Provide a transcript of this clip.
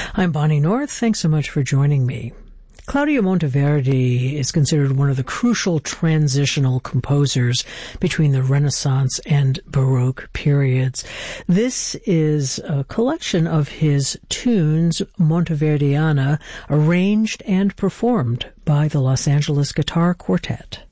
I'm Bonnie North. Thanks so much for joining me. Claudio Monteverdi is considered one of the crucial transitional composers between the Renaissance and Baroque periods. This is a collection of his tunes, Monteverdiana, arranged and performed by the Los Angeles Guitar Quartet.